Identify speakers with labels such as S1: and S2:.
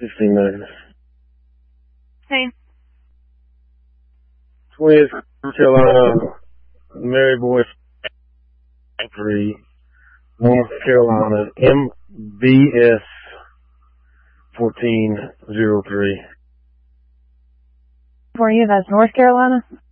S1: 15 minutes.
S2: Hey.
S1: 20th, North Carolina, Mary Boy 3, North Carolina, MBS 1403.
S2: For you, that's North Carolina?